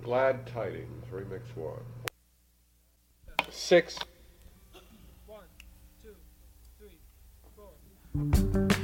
Glad Tidings, Remix 1. 6. 1, 2, 3, 4.